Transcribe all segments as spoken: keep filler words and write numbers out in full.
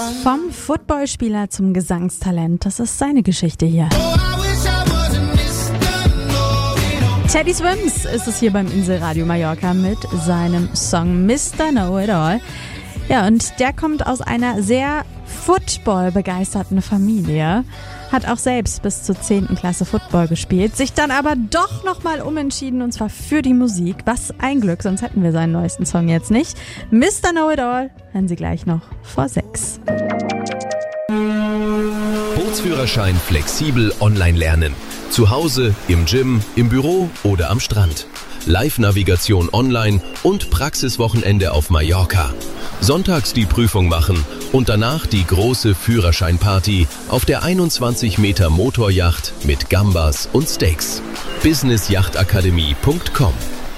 Vom Footballspieler zum Gesangstalent, das ist seine Geschichte hier. Teddy Swims ist es hier beim Inselradio Mallorca mit seinem Song Mister Know-It-All. Ja, und der kommt aus einer sehr Football-begeisterten Familie. Hat auch selbst bis zur zehnten Klasse Football gespielt, sich dann aber doch nochmal umentschieden, und zwar für die Musik. Was ein Glück, sonst hätten wir seinen neuesten Song jetzt nicht. Mister Know-It-All hören Sie gleich noch vor sechs. Bootsführerschein flexibel online lernen. Zu Hause, im Gym, im Büro oder am Strand. Live-Navigation online und Praxiswochenende auf Mallorca. Sonntags die Prüfung machen und danach die große Führerscheinparty auf der einundzwanzig Meter Motoryacht mit Gambas und Steaks. business yacht akademie punkt com.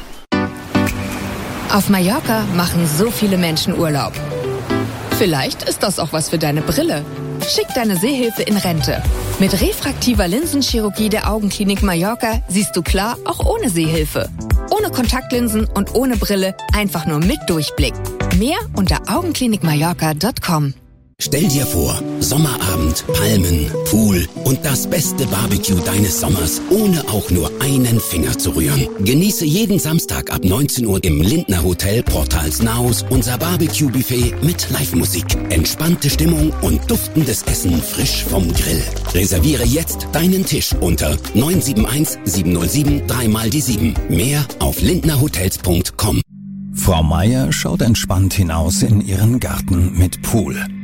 Auf Mallorca machen so viele Menschen Urlaub. Vielleicht ist das auch was für deine Brille. Schick deine Sehhilfe in Rente. Mit refraktiver Linsenchirurgie der Augenklinik Mallorca siehst du klar, auch ohne Sehhilfe. Ohne Kontaktlinsen und ohne Brille, einfach nur mit Durchblick. Mehr unter augenklinikmallorca punkt com. Stell dir vor, Sommerabend, Palmen, Pool und das beste Barbecue deines Sommers, ohne auch nur einen Finger zu rühren. Genieße jeden Samstag ab neunzehn Uhr im Lindner Hotel Portals Naus unser Barbecue-Buffet mit Live-Musik, entspannte Stimmung und duftendes Essen frisch vom Grill. Reserviere jetzt deinen Tisch unter neun sieben eins sieben null sieben drei mal die sieben. Mehr auf lindnerhotels punkt com. Frau Meier schaut entspannt hinaus in ihren Garten mit Pool.